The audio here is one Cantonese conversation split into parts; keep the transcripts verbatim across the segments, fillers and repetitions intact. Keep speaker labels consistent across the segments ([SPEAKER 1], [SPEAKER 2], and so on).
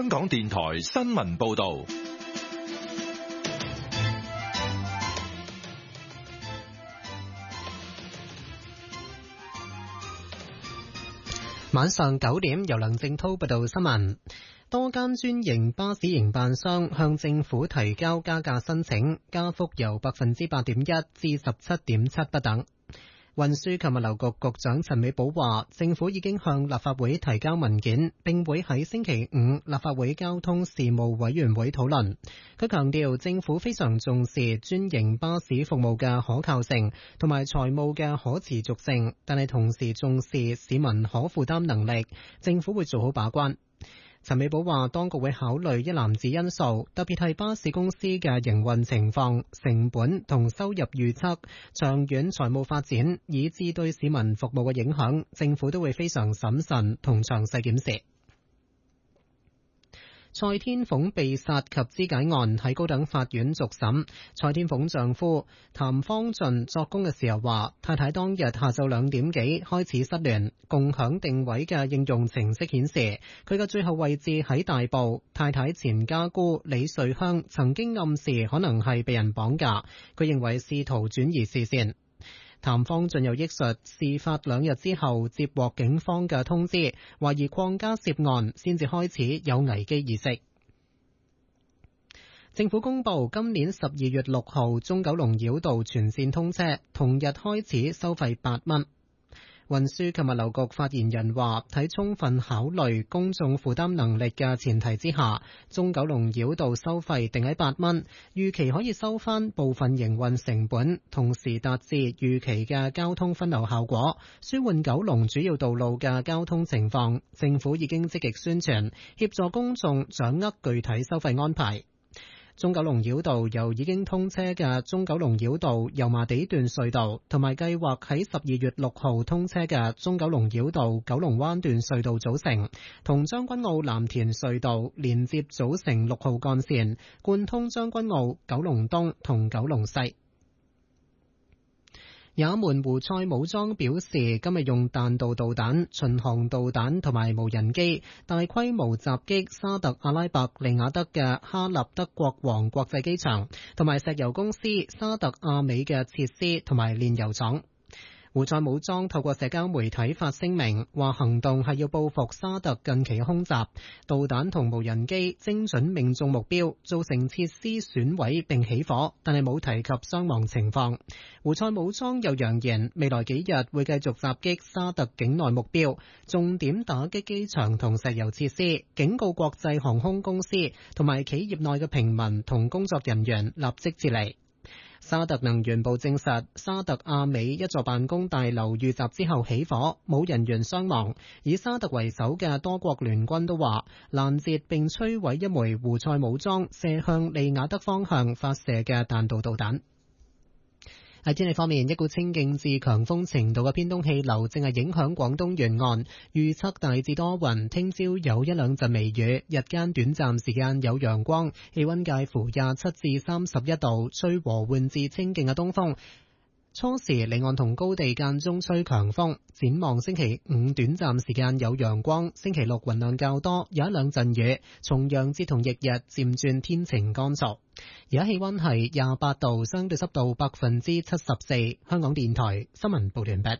[SPEAKER 1] 香港電台新聞報道。
[SPEAKER 2] 晚上九點，由梁正濤報道新聞。多間專營巴士營辦商向政府提交加價申請，加幅由百分之八點一至十七點七不等。運輸及物流局局長陳美寶話，政府已經向立法會提交文件，並會喺星期五立法會交通事務委員會討論。佢強調，政府非常重視專營巴士服務嘅可靠性同埋財務嘅可持續性，但係同時重視市民可負擔能力，政府會做好把關。陳美寶話，當局會考慮一籃子因素，特別係巴士公司嘅營運情況、成本同收入預測、長遠財務發展，以至對市民服務嘅影響，政府都會非常審慎同詳細檢視。蔡天鳳被殺及肢解案喺高等法院續審。蔡天鳳丈夫譚方俊作供嘅時候話，太太當日下晝兩點幾開始失聯，共享定位嘅應用程式顯示佢嘅最後位置喺大埔。太太前家姑李瑞香曾經暗示可能係被人綁架，佢認為試圖轉移視線。譚方俊又憶述，事發兩日之後接獲警方嘅通知，懷疑鄺家涉案，先至開始有危機意識。政府公布今年十二月六號中九龍繞道全線通車，同日開始收費八蚊。運輸及物流局發言人話，喺充分考慮公眾負擔能力嘅前提之下，中九龍繞道收費定喺八蚊，預期可以收返部分營運成本，同時達至預期嘅交通分流效果，舒緩九龍主要道路嘅交通情況。政府已經積極宣傳，協助公眾掌握具體收費安排。中九龍繞道由已經通車嘅中九龍繞道油麻地段隧道，同埋計劃喺十二月六號通車嘅中九龍繞道九龍灣段隧道組成，同將軍澳藍田隧道連接組成六號幹線，貫通將軍澳、九龍東同九龍西。也門胡塞武裝表示，今日用彈道導彈、巡航導彈同埋無人機大規模襲擊沙特阿拉伯利雅得嘅哈立德國王國際機場，同埋石油公司沙特阿美嘅設施同埋煉油廠。胡塞武裝透過社交媒體發聲明，話行動係要報復沙特近期嘅空襲，導彈同無人機精準命中目標，造成設施損毀並起火，但係冇提及傷亡情況。胡塞武裝又揚言，未來幾日會繼續襲擊沙特境內目標，重點打擊機場同石油設施，警告國際航空公司同埋企業內嘅平民同工作人員立即撤離。沙特能源部證實，沙特阿美一座辦公大樓遇襲之後起火，冇人員傷亡。以沙特為首嘅多國聯軍都話，攔截並摧毀一枚胡塞武裝射向利雅得方向發射嘅彈道導彈。喺天氣方面，一股清勁至強風程度嘅偏東氣流正係影響廣東沿岸，預測大致多雲，聽朝有一兩陣微雨，日間短暫時間有陽光，氣溫介乎廿七至三十一度，吹和緩至清勁嘅東風。初時離岸同高地間中吹強風，展望星期五短暫時間有陽光，星期六雲量較多，有一兩陣雨，重陽節同翌日漸轉天晴乾燥。而家氣溫係廿八度，相對濕度百分之七十四。香港電台新聞報道完畢。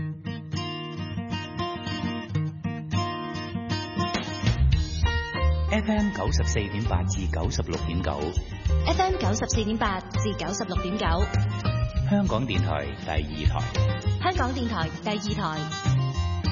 [SPEAKER 3] F M 九十四點八至九十六點九
[SPEAKER 4] ，F M 九十四點八至九十六點九，
[SPEAKER 3] 香港電台第二台，
[SPEAKER 4] 香港電台第二台。